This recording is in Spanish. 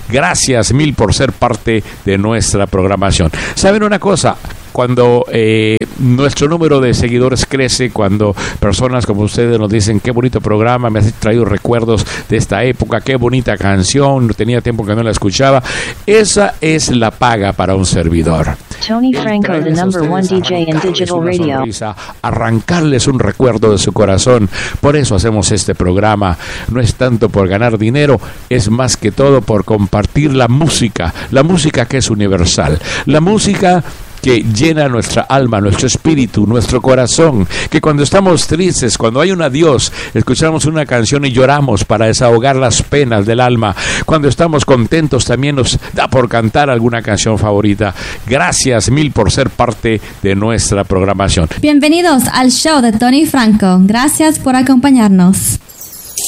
Gracias mil por ser parte de nuestra programación. ¿Saben una cosa? Cuando nuestro número de seguidores crece, cuando personas como ustedes nos dicen qué bonito programa, me has traído recuerdos de esta época, qué bonita canción, tenía tiempo que no la escuchaba, esa es la paga para un servidor. Tony Franco, the number one DJ in digital radio. Arrancarles un recuerdo de su corazón. Por eso hacemos este programa. No es tanto por ganar dinero, es más que todo por compartir la música que es universal, la música que llena nuestra alma, nuestro espíritu, nuestro corazón, que cuando estamos tristes, cuando hay un adiós, escuchamos una canción y lloramos para desahogar las penas del alma. Cuando estamos contentos también nos da por cantar alguna canción favorita. Gracias mil por ser parte de nuestra programación. Bienvenidos al show de Tony Franco. Gracias por acompañarnos.